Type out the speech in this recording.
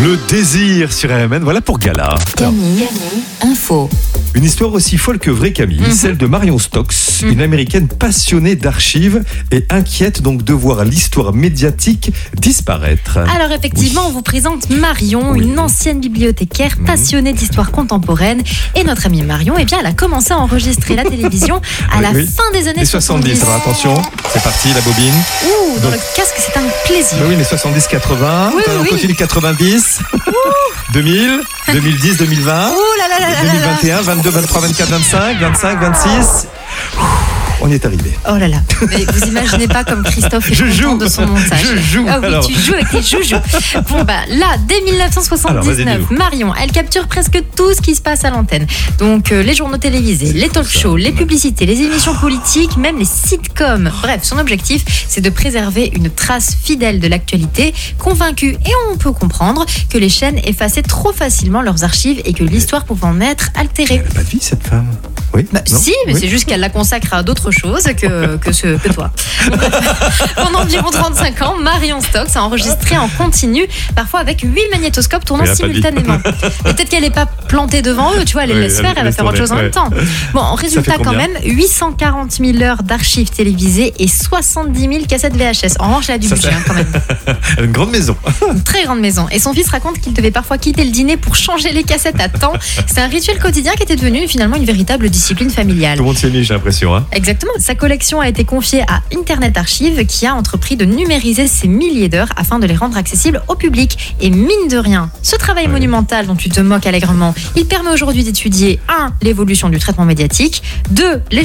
Le désir sur RMN, voilà pour Gala. Camille, info. Une histoire aussi folle que vraie, Camille, celle de Marion Stokes, une américaine passionnée d'archives et inquiète donc de voir l'histoire médiatique disparaître. Alors effectivement, on vous présente Marion, Oui. une ancienne bibliothécaire passionnée d'histoire contemporaine. Et notre amie Marion, eh bien, elle a commencé à enregistrer la télévision à la Oui. fin des années Les 70, alors attention, c'est parti, la bobine. Ouh, dans Donc- le casque, c'est un plaisir. Oui, les 70-80, Oui, on oui. continue 90, 2000, 2010, 2020, Ouh là là là là là là. 2021, 22, 23, 24, 25, 25, 26. On y est arrivé. Oh là là, mais vous imaginez pas comme Christophe est Je content joue. de son montage. Je joue, Ah oui, alors. tu joues avec tes joujoux. Bon bah là, dès Alors, 1979, vas-y, dis-nous. Marion, elle capture presque tout ce qui se passe à l'antenne. Donc les journaux télévisés, les talk shows, les publicités, les émissions politiques, même les sitcoms. Bref, son objectif, c'est de préserver une trace fidèle de l'actualité, convaincue, et on peut comprendre, que les chaînes effaçaient trop facilement leurs archives et que l'histoire pouvait en être altérée. Elle n'a pas de vie, cette femme. Oui. Bah, Non si, mais Oui. c'est juste qu'elle la consacre à d'autres choses que toi. Pendant environ 35 ans, Marion Stokes a enregistré en continu, parfois avec 8 magnétoscopes tournant Elle a pas de vie. simultanément. Et peut-être qu'elle n'est pas plantée devant eux, tu vois, elle les Oui, laisse elle faire, elle va laisse faire autre chose en tourner, même temps. Bon, en résultat, fait quand combien même, 840 000 heures d'archives télévisées et 70 000 cassettes VHS. En revanche, elle a du Ça, budget, c'est- quand même. Elle a une grande maison. Une très grande maison. Et son fils raconte qu'il devait parfois quitter le dîner pour changer les cassettes à temps. C'est un rituel quotidien qui était devenu finalement une véritable discipline familiale. Tout le monde s'est mis, j'ai l'impression. Hein. Exactement. Sa collection a été confiée à Internet Archive qui a entrepris de numériser ces milliers d'heures afin de les rendre accessibles au public. Et mine de rien, ce travail monumental dont tu te moques allègrement, il permet aujourd'hui d'étudier 1. L'évolution du traitement médiatique, 2. Les